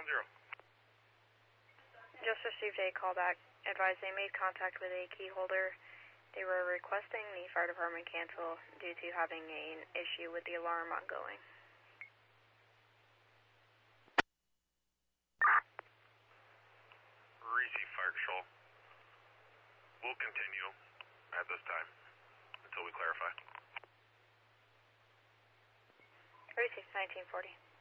Just received a call back. Advised they made contact with a key holder. They were requesting the fire department cancel due to having an issue with the alarm ongoing. Receive fire control. We'll continue at this time until we clarify. Receive 1940.